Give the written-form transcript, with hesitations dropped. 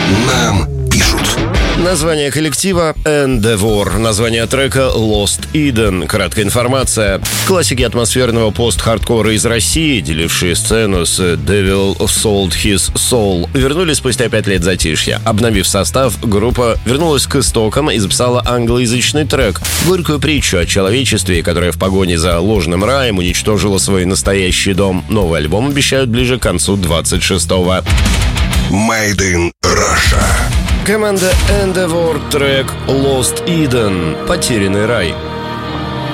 Нам пишут. Название коллектива Endeavor, название трека Lost Eden. Краткая информация. Классики атмосферного пост-хардкора из России, делившие сцену с Devil Sold His Soul, вернулись спустя 5 лет затишья. Обновив состав, группа вернулась к истокам и записала англоязычный трек. Горькую притчу о человечестве, которое в погоне за ложным раем уничтожило свой настоящий дом. Новый альбом обещают ближе к концу 26-го. Made in Russia. Команда Endeavor, трек Lost Eden, потерянный рай.